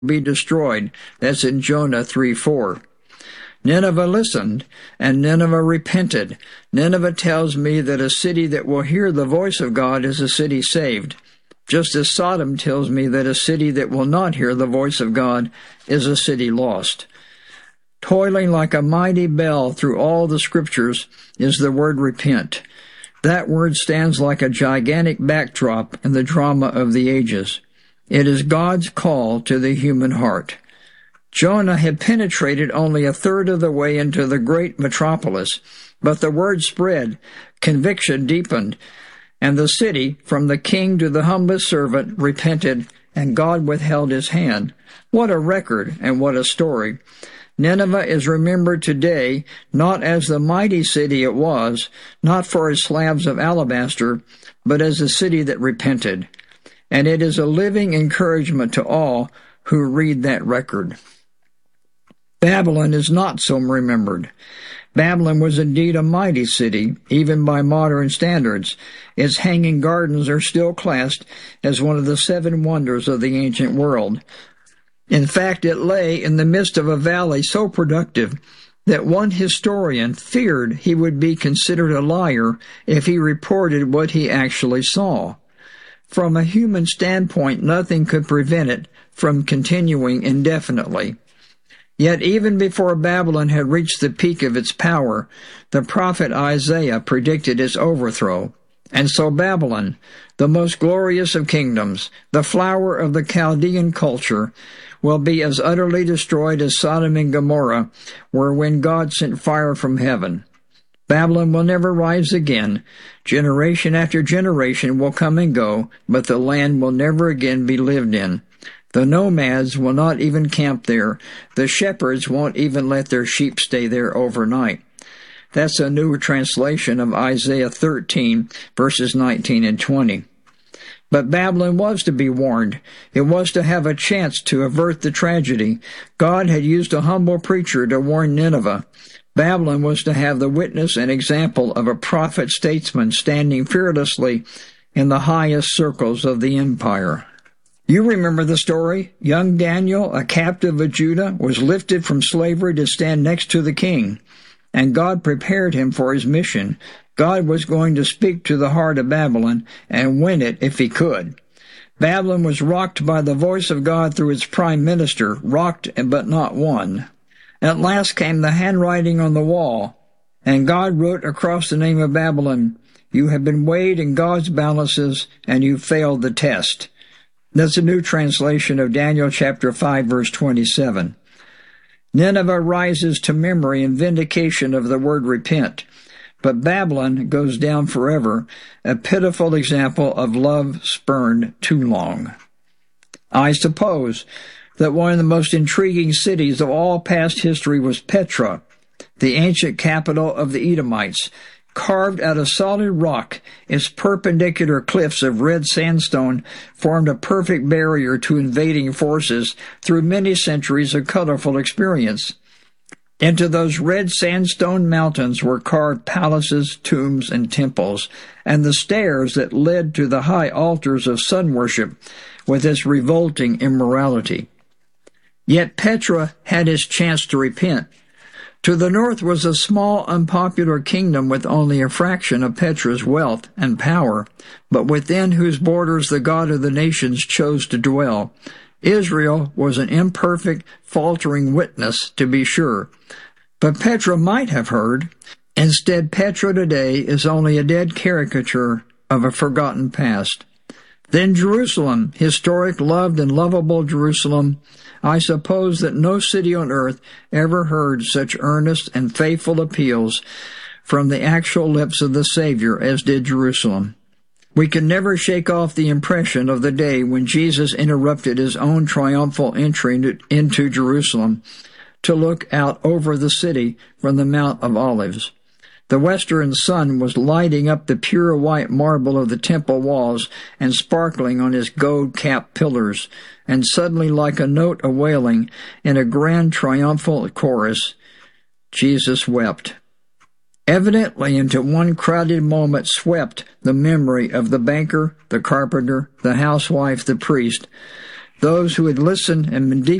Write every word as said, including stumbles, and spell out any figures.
be destroyed. That's in Jonah three four. Nineveh listened, and Nineveh repented. Nineveh tells me that a city that will hear the voice of God is a city saved, just as Sodom tells me that a city that will not hear the voice of God is a city lost. Toiling like a mighty bell through all the Scriptures is the word repent. That word stands like a gigantic backdrop in the drama of the ages. It is God's call to the human heart. Jonah had penetrated only a third of the way into the great metropolis, but the word spread, conviction deepened, and the city, from the king to the humblest servant, repented, and God withheld his hand. What a record and what a story! Nineveh is remembered today not as the mighty city it was, not for its slabs of alabaster, but as a city that repented. And it is a living encouragement to all who read that record. Babylon is not so remembered. Babylon was indeed a mighty city, even by modern standards. Its hanging gardens are still classed as one of the seven wonders of the ancient world. In fact, it lay in the midst of a valley so productive that one historian feared he would be considered a liar if he reported what he actually saw. From a human standpoint, nothing could prevent it from continuing indefinitely. Yet even before Babylon had reached the peak of its power, the prophet Isaiah predicted its overthrow. And so Babylon, the most glorious of kingdoms, the flower of the Chaldean culture, will be as utterly destroyed as Sodom and Gomorrah were when God sent fire from heaven. Babylon will never rise again. Generation after generation will come and go, but the land will never again be lived in. The nomads will not even camp there. The shepherds won't even let their sheep stay there overnight. That's a new translation of Isaiah thirteen, verses nineteen and twenty. But Babylon was to be warned. It was to have a chance to avert the tragedy. God had used a humble preacher to warn Nineveh. Babylon was to have the witness and example of a prophet-statesman standing fearlessly in the highest circles of the empire. You remember the story. Young Daniel, a captive of Judah, was lifted from slavery to stand next to the king, and God prepared him for his mission. God was going to speak to the heart of Babylon and win it if he could. Babylon was rocked by the voice of God through its prime minister, rocked but not won. At last came the handwriting on the wall, and God wrote across the name of Babylon, "You have been weighed in God's balances, and you failed the test." That's a new translation of Daniel chapter five, verse twenty-seven. Nineveh rises to memory in vindication of the word repent, but Babylon goes down forever, a pitiful example of love spurned too long. I suppose that one of the most intriguing cities of all past history was Petra, the ancient capital of the Edomites. Carved out of solid rock, its perpendicular cliffs of red sandstone formed a perfect barrier to invading forces through many centuries of colorful experience. Into those red sandstone mountains were carved palaces, tombs, and temples, and the stairs that led to the high altars of sun worship with its revolting immorality. Yet Petra had its chance to repent. To the north was a small, unpopular kingdom with only a fraction of Petra's wealth and power, but within whose borders the God of the nations chose to dwell. Israel was an imperfect, faltering witness, to be sure. But Petra might have heard. Instead, Petra today is only a dead caricature of a forgotten past. Then Jerusalem, historic, loved, and lovable Jerusalem. I suppose that no city on earth ever heard such earnest and faithful appeals from the actual lips of the Savior as did Jerusalem. We can never shake off the impression of the day when Jesus interrupted his own triumphal entry into Jerusalem to look out over the city from the Mount of Olives. The western sun was lighting up the pure white marble of the temple walls and sparkling on its gold-capped pillars, and suddenly, like a note of wailing in a grand triumphal chorus, Jesus wept. Evidently into one crowded moment swept the memory of the banker, the carpenter, the housewife, the priest, those who would listen and been